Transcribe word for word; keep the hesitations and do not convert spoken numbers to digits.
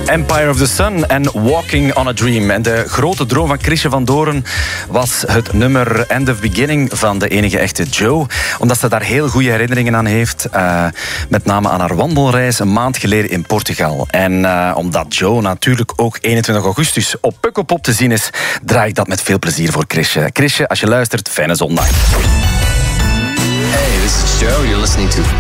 Empire of the Sun en Walking on a Dream. En de grote droom van Chrisje van Doorn was het nummer End of Beginning van de enige echte Joe. Omdat ze daar heel goede herinneringen aan heeft. Uh, met name aan haar wandelreis een maand geleden in Portugal. En uh, omdat Joe natuurlijk ook eenentwintig augustus op Pukkelpop te zien is, draai ik dat met veel plezier voor Chrisje. Chrisje, als je luistert, fijne zondag. Hey, this is Joe. You're listening to